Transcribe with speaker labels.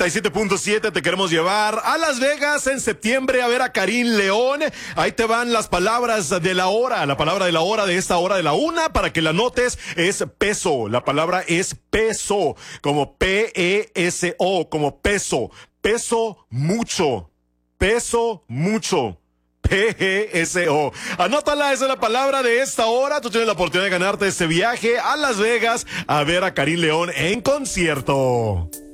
Speaker 1: 97.7, te queremos llevar a Las Vegas en septiembre a ver a Karim León. Ahí te van las palabras de la hora. La palabra de la hora de esta hora de la una, para que la notes, es peso. La palabra es peso, como P-E-S-O, como peso. Peso mucho. Peso mucho. P-E-S-O. Anótala, esa es la palabra de esta hora. Tú tienes la oportunidad de ganarte este viaje a Las Vegas a ver a Karim León en concierto.